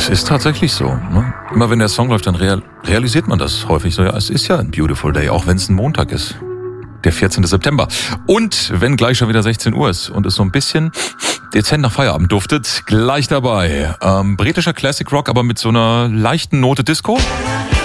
Es ist tatsächlich so. Ne? Immer wenn der Song läuft, dann realisiert man das häufig so. Ja, es ist ja ein Beautiful Day, auch wenn es ein Montag ist. Der 14. September. Und wenn gleich schon wieder 16 Uhr ist und es so ein bisschen dezent nach Feierabend duftet, gleich dabei. Britischer Classic Rock, aber mit so einer leichten Note Disco.